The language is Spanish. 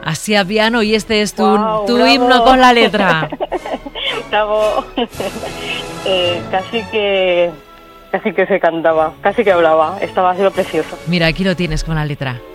Así a piano, y este es tu Bravo. himno con la letra. Bravo. Casi que se cantaba, casi que hablaba. Estaba haciendo precioso. Mira, aquí lo tienes con la letra.